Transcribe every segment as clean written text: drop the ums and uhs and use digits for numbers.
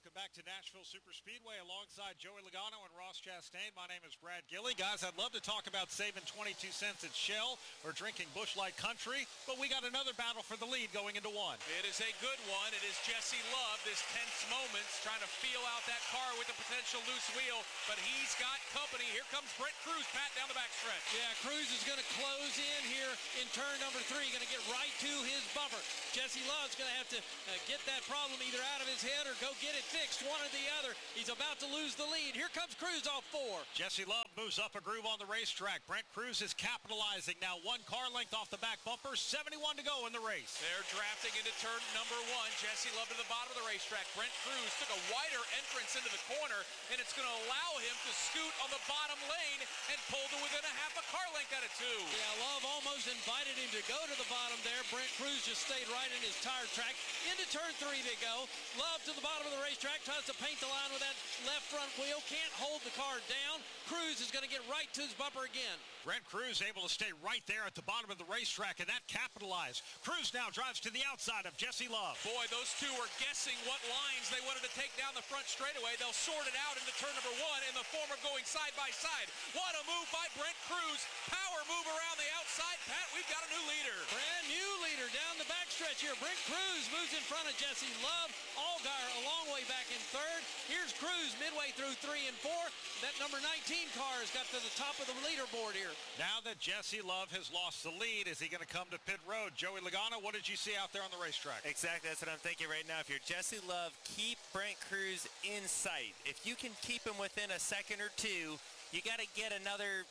Welcome back to Nashville Superspeedway alongside Joey Logano and Ross Chastain. My name is Brad Gilly. Guys, I'd love to talk about saving 22 cents at Shell or drinking Busch Light Country, but we got another battle for the lead going into one. It is a good one. It is Jesse Love, this tense moments, trying to feel out that car with a potential loose wheel, but he's got company. Here comes Brent Cruz, Pat, down the backstretch. Yeah, Cruz is going to close in here in turn number 3, going to get right to his bumper. Jesse Love's going to have to get that problem either out of his head or go get it fixed, one or the other. He's about to lose the lead. Here comes Cruz off 4. Jesse Love moves up a groove on the racetrack. Brent Cruz is capitalizing now. 1 car length off the back bumper, 71 to go in the race. They're drafting into turn number 1. Jesse Love to the bottom of the racetrack. Brent Cruz took a wider entrance into the corner, and it's going to allow him to scoot on the bottom lane and pull to within a half a car length out of 2. Yeah, Love almost invited him to go to the bottom there. Brent Cruz just stayed right in his tire track. Into turn 3 they go. Love to the bottom of the racetrack, tries to paint the line with that left front wheel, can't hold the car down. Cruz is going to get right to his bumper again. Brent Cruz able to stay right there at the bottom of the racetrack, and that capitalized. Cruz now drives to the outside of Jesse Love. Boy, those two were guessing what lines they wanted to take down the front straightaway. They'll sort it out into turn number 1 in the form of going side by side. What a move by Brent Cruz. Power move around the outside. Pat, we've got a new leader. Brand new leader down the backstretch here. Brent Cruz moves in front of Jesse Love. Allgaier a long way back in 3rd. Here's Cruz midway through 3 and 4. That number 19 car has got to the top of the leaderboard here. Now that Jesse Love has lost the lead, is he going to come to pit road? Joey Logano, what did you see out there on the racetrack? Exactly, that's what I'm thinking right now. If you're Jesse Love, keep Brent Cruz in sight. If you can keep him within a second or 2, you got to get another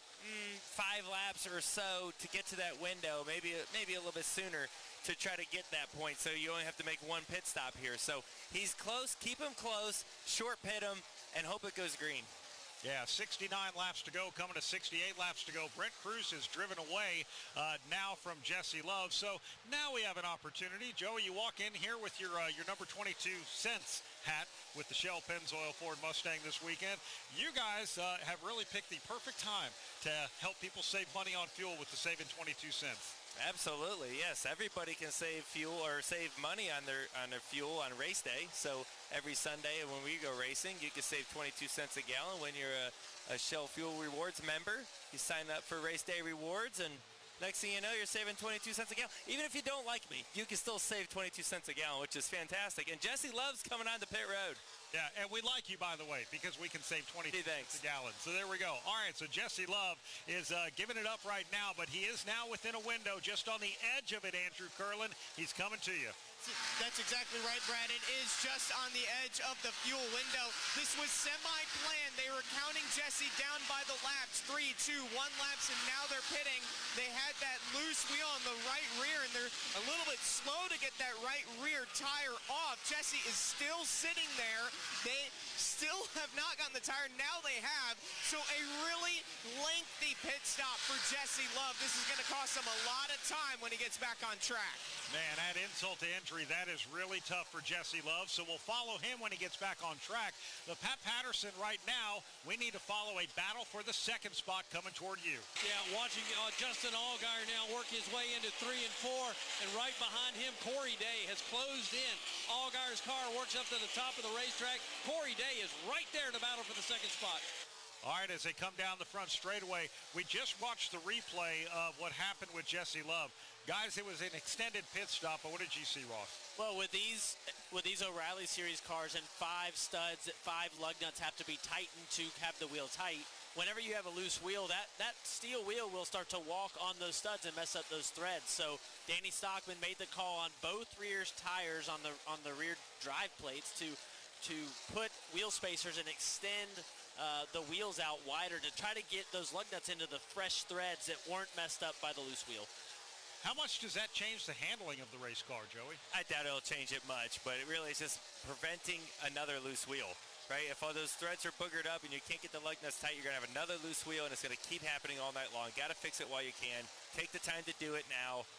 5 laps or so to get to that window, maybe a little bit sooner to try to get that point, so you only have to make 1 pit stop here. So he's close, keep him close, short pit him, and hope it goes green. Yeah, 69 laps to go, coming to 68 laps to go. Brent Cruz is driven away now from Jesse Love. So now we have an opportunity. Joey, you walk in here with your number 22 cents hat with the Shell Pennzoil Ford Mustang this weekend. You guys have really picked the perfect time to help people save money on fuel with the saving 22 cents. Absolutely, yes. Everybody can save fuel or save money on their fuel on race day. So every Sunday when we go racing, you can save 22 cents a gallon when you're a Shell Fuel Rewards member. You sign up for race day rewards, and next thing you know, you're saving 22 cents a gallon. Even if you don't like me, you can still save 22 cents a gallon, which is fantastic. And Jesse Love's coming on the pit road. Yeah, and we like you, by the way, because we can save 22 cents a gallon. So there we go. All right, so Jesse Love is giving it up right now, but he is now within a window just on the edge of it, Andrew Curlin. He's coming to you. That's exactly right, Brad. It is just on the edge of the fuel window. This was semi-planned. They were counting Jesse down by the laps, 3, 2, 1 laps, and now they're pitting. They had that loose wheel on the right rear, and they're a little bit slow to get that right rear tire off. Jesse is still sitting there. They still have not gotten the tire. Now they have. So a really lengthy pit stop for Jesse Love. This is going to cost him a lot of time when he gets back on track. Man, add insult to injury. That is really tough for Jesse Love. So we'll follow him when he gets back on track. The Pat Patterson right now, we need to follow a battle for the 2nd spot coming toward you. Yeah, watching Justin Allgaier now work his way into 3 and 4, and right behind him, Corey Day has closed in. Allgaier's car works up to the top of the racetrack. Corey Day is right there to battle for the 2nd spot. All right, as they come down the front straightaway, we just watched the replay of what happened with Jesse Love. Guys, it was an extended pit stop, but what did you see, Ross? Well, with these O'Reilly Series cars and 5 studs, 5 lug nuts have to be tightened to have the wheel tight. Whenever you have a loose wheel, that steel wheel will start to walk on those studs and mess up those threads. So Danny Stockman made the call on both rear tires on the rear drive plates to put wheel spacers and extend the wheels out wider to try to get those lug nuts into the fresh threads that weren't messed up by the loose wheel. How much does that change the handling of the race car, Joey? I doubt it'll change it much, but it really is just preventing another loose wheel, right? If all those threads are boogered up and you can't get the lug nuts tight, you're going to have another loose wheel, and it's going to keep happening all night long. Got to fix it while you can. Take the time to do it now.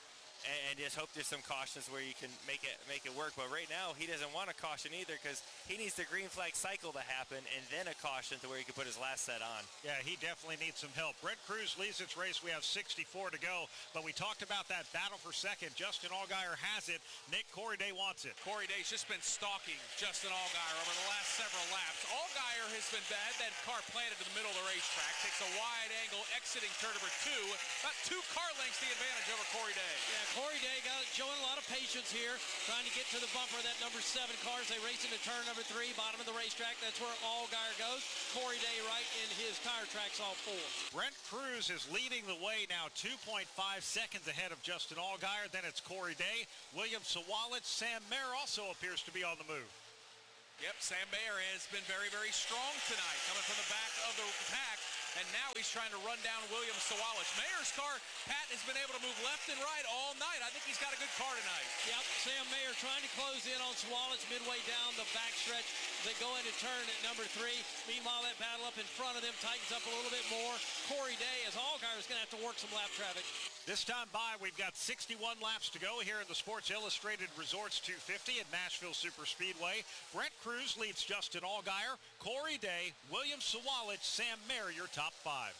and just hope there's some cautions where you can make it work. But right now, he doesn't want a caution either because he needs the green flag cycle to happen and then a caution to where he can put his last set on. Yeah, he definitely needs some help. Brent Cruz leads its race. We have 64 to go, but we talked about that battle for second. Justin Allgaier has it. Nick, Corey Day wants it. Corey Day's just been stalking Justin Allgaier over the last several laps. Allgaier has been bad. That car planted in the middle of the racetrack. Takes a wide angle exiting turn number 2. About 2 car lengths the advantage over Corey Day. Yeah, Corey Day showing a lot of patience here, trying to get to the bumper of that number 7 car as they race into turn number 3, bottom of the racetrack. That's where Allgaier goes. Corey Day right in his tire tracks, all 4. Brent Cruz is leading the way now, 2.5 seconds ahead of Justin Allgaier. Then it's Corey Day. William Sawalich, Sam Mayer also appears to be on the move. Yep, Sam Mayer has been very, very strong tonight, coming from the back of the pack, and now he's trying to run down William Sawalich. Mayer's car, Pat, has been able to move left and right all night. I think he's got a good car tonight. Yep, Sam Mayer trying to close in on Sawalich midway down the backstretch. They go into turn at number 3. Meanwhile, that battle up in front of them tightens up a little bit more. Corey Day, as Allgaier, is going to have to work some lap traffic. This time by, we've got 61 laps to go here in the Sports Illustrated Resorts 250 at Nashville Superspeedway. Brent Cruz leads Justin Allgaier, Corey Day, William Sawalich, Sam Mayer, your top 5.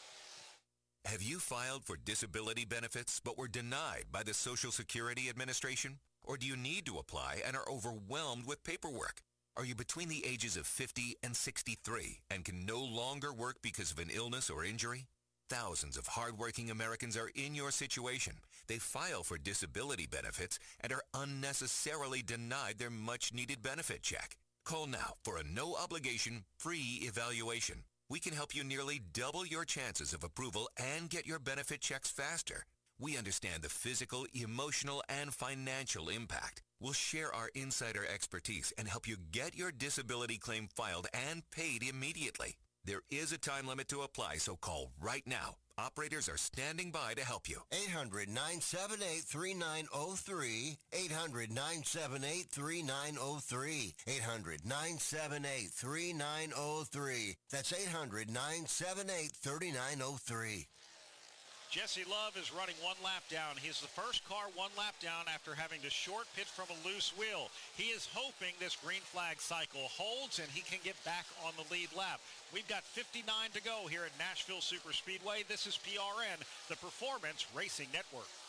Have you filed for disability benefits but were denied by the Social Security Administration? Or do you need to apply and are overwhelmed with paperwork? Are you between the ages of 50 and 63 and can no longer work because of an illness or injury? Thousands of hardworking Americans are in your situation. They file for disability benefits and are unnecessarily denied their much-needed benefit check. Call now for a no-obligation, free evaluation. We can help you nearly double your chances of approval and get your benefit checks faster. We understand the physical, emotional, and financial impact. We'll share our insider expertise and help you get your disability claim filed and paid immediately. There is a time limit to apply, so call right now. Operators are standing by to help you. 800-978-3903. 800-978-3903. 800-978-3903. That's 800-978-3903. Jesse Love is running 1 lap down. He's the first car 1 lap down after having to short pit from a loose wheel. He is hoping this green flag cycle holds and he can get back on the lead lap. We've got 59 to go here at Nashville Superspeedway. This is PRN, the Performance Racing Network.